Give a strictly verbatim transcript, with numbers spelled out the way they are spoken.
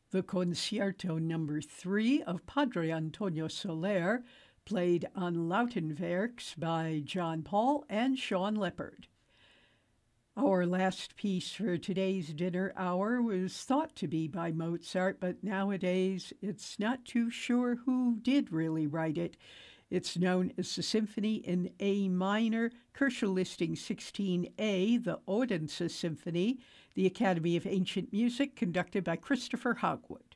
The Concierto Number Three of Padre Antonio Soler, played on Lautenwerks by John Paul and Sean Leopard. Our last piece for today's dinner hour was thought to be by Mozart, but nowadays it's not too sure who did really write it. It's known as the Symphony in A minor, Kershaw Listing sixteen A, the Odense Symphony, the Academy of Ancient Music, conducted by Christopher Hogwood.